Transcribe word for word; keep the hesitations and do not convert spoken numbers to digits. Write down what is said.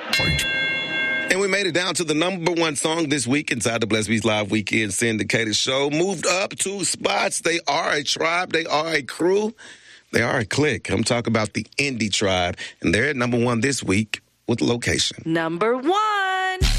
And we made it down to the number one song this week inside the Bless Beats Live Weekend Syndicated Show. Moved up two spots. They are a tribe. They are a crew. They are a clique. I'm talking about the Indie Tribe. And they're at number one this week with Location. Number one.